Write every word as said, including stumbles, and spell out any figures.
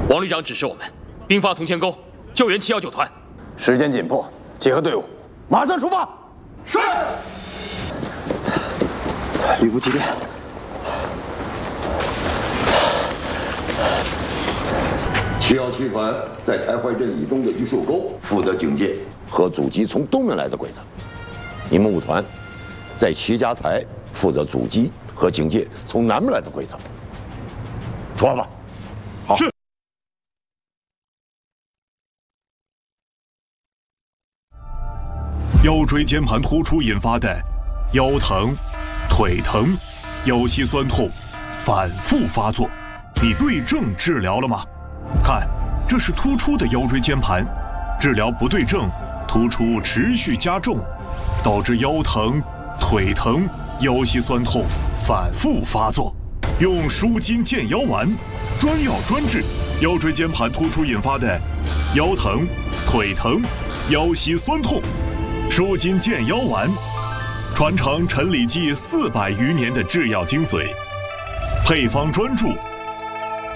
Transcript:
王旅长指示我们兵发铜钱沟，救援七幺九团。 时间紧迫，集合队伍，马上出发。 是。 吕布几点？ 七幺七团在台怀镇以东的榆树沟负责警戒和阻击从东面来的鬼子，你们五团在齐家台负责阻击和警戒从南面来的鬼子。出发吧。 好。是。 腰椎间盘突出引发的腰疼、腿疼、腰膝酸痛反复发作，你对症治疗了吗？看，这是突出的腰椎间盘，治疗不对症，突出持续加重，导致腰疼、腿疼、腰膝酸痛反复发作。用舒筋健腰丸，专药专治腰椎间盘突出引发的腰疼、腿疼、腰膝酸痛。舒筋健腰丸，传承陈李济四百余年的制药精髓，配方专注，